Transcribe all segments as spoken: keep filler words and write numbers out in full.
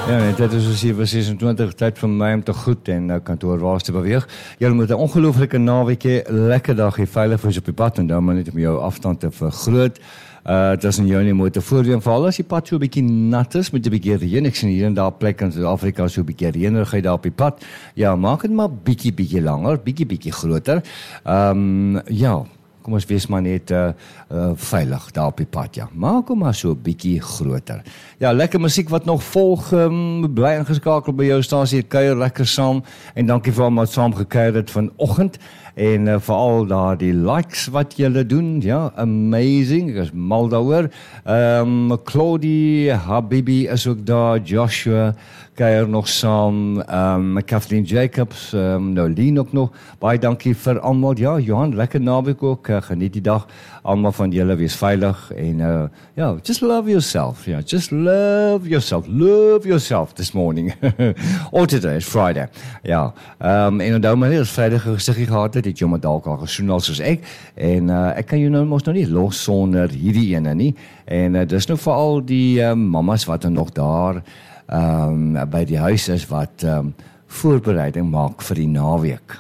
Ja, nee, dit is sewe sesentwintig, tyd vir my om te goed en uh, kantoorwaarts te beweeg. Julle moet 'n ongelooflike naweek hê, lekker dag hê, veilig vir op die pad en dan maar net om jou afstand te vergroot. Uh, tussen jou en die motor voorweer, veral as die pad so 'n bietjie nat is, met 'n bietjie reën. Ek sien hier en daar plek in Suid-Afrika so 'n bietjie reënerigheid daar op die pad. Ja, maak dit maar bietjie bietjie langer, bietjie bietjie groter. Ehm um, ja, kom ons wees maar net uh, uh, veilig daar op die pad, ja. Maak hom maar so 'n bietjie groter. Ja, lekker musiek wat nog volg, um, bly ingeskakel by jou stasie, kuier lekker saam, en dankie vir almal wat saam gekuier het vanoggend, en uh, veral daar die likes wat julle doen, ja, amazing, ek is mal daaroor. Um, Claudie, Habibi is ook daar, Joshua, kuier nog saam, um, Kathleen Jacobs, um, Nolien ook nog, baie dankie vir almal, ja, Johan, lekker naweek ook, uh, geniet die dag, almal van julle wees veilig, en uh, ja, just love yourself, ja, just love yourself, love yourself this morning, or today, it's Friday, ja, um, en onthou maar nie, as Vrydag 'n gesiggie gehad het, het jy maar dalk al gesoen al soos ek, en uh, ek kan jou nou mos nou nie los sonder hierdie ene nie, en uh, dis nou veral die uh, mamas wat er nog daar um, by die huis is, wat um, voorbereiding maak vir die naweek.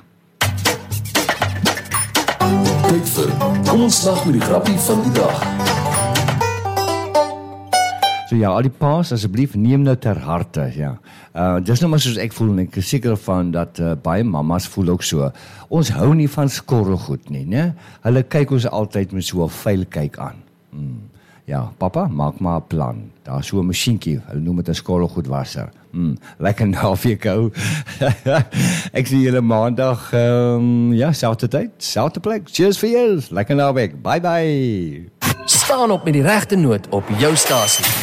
Tyd vir, kom ons slag met die grappie van die dag. So ja, al die paas, asseblief neem nou ter harte, ja. Uh, dis nou maar soos ek voel, en ek is seker van dat uh, baie mamas voel ook so. Ons hou nie van skorrelgoed nie, né? Hulle kyk ons altyd met so 'n vuil kyk aan. Hmm. Ja, papa, maak maar 'n plan. Daar is so 'n masjienkie, hulle noem dit 'n skorrelgoedwasser. Hmm, lekker naweek hou. Ek sien julle maandag, um, ja, selfde tyd, selfde plek. Cheers vir julle, lekker naweek. Bye bye. Staan op met die regte noot op jou stasie.